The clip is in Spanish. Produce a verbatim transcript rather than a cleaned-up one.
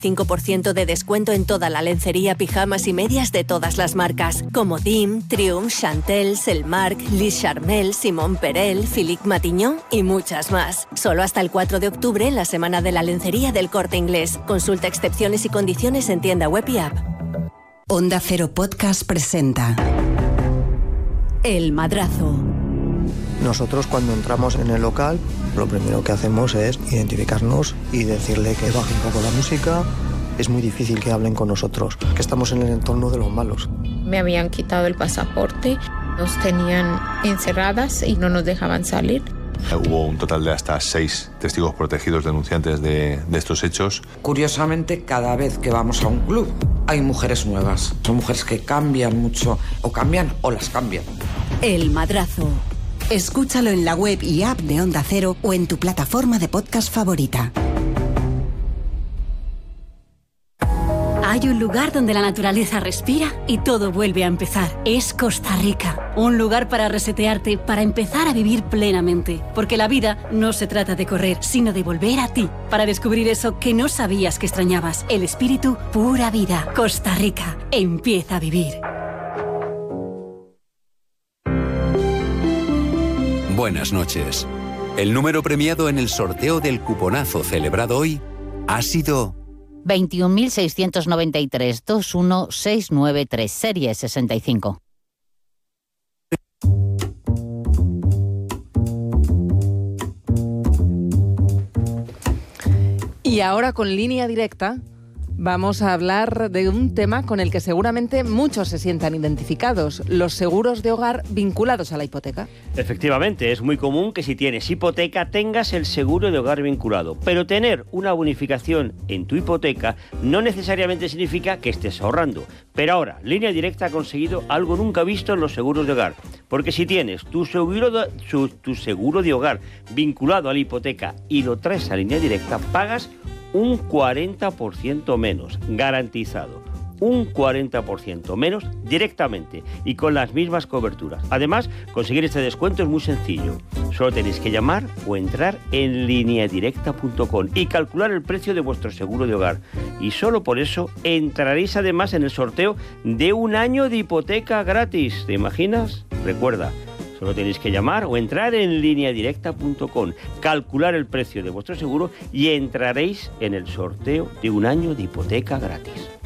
cinco por ciento de descuento en toda la lencería, pijamas y medias de todas las marcas, como D I M, Triumph, Chantel, Selmark, Liz Charmel, Simone Perel, Philippe Matignon y muchas más. Solo hasta el cuatro de octubre en la Semana de la Lencería del Corte Inglés. Consulta excepciones y condiciones en tienda web y app. Onda Cero Podcast presenta El Madrazo. Nosotros cuando entramos en el local, lo primero que hacemos es identificarnos y decirle que baje un poco la música. Es muy difícil que hablen con nosotros, que estamos en el entorno de los malos. Me habían quitado el pasaporte, nos tenían encerradas y no nos dejaban salir. Hubo un total de hasta seis testigos protegidos denunciantes de, de estos hechos. Curiosamente, cada vez que vamos a un club hay mujeres nuevas. Son mujeres que cambian mucho, o cambian o las cambian. El Madrazo. Escúchalo en la web y app de Onda Cero o en tu plataforma de podcast favorita. Hay un lugar donde la naturaleza respira y todo vuelve a empezar. Es Costa Rica. Un lugar para resetearte, para empezar a vivir plenamente. Porque la vida no se trata de correr, sino de volver a ti. Para descubrir eso que no sabías que extrañabas. El espíritu pura vida. Costa Rica. Empieza a vivir. Buenas noches. El número premiado en el sorteo del cuponazo celebrado hoy ha sido veintiún mil seiscientos noventa y tres, dos uno seis nueve tres, serie sesenta y cinco. Y ahora con Línea Directa vamos a hablar de un tema con el que seguramente muchos se sientan identificados, los seguros de hogar vinculados a la hipoteca. Efectivamente, es muy común que si tienes hipoteca tengas el seguro de hogar vinculado, pero tener una bonificación en tu hipoteca no necesariamente significa que estés ahorrando. Pero ahora, Línea Directa ha conseguido algo nunca visto en los seguros de hogar, porque si tienes tu seguro de, tu, tu seguro de hogar vinculado a la hipoteca y lo traes a Línea Directa, pagas un cuarenta por ciento menos, garantizado. Un cuarenta por ciento menos directamente y con las mismas coberturas. Además, conseguir este descuento es muy sencillo. Solo tenéis que llamar o entrar en línea directa punto com y calcular el precio de vuestro seguro de hogar. Y solo por eso entraréis además en el sorteo de un año de hipoteca gratis. ¿Te imaginas? Recuerda, solo tenéis que llamar o entrar en línea directa punto com, calcular el precio de vuestro seguro y entraréis en el sorteo de un año de hipoteca gratis.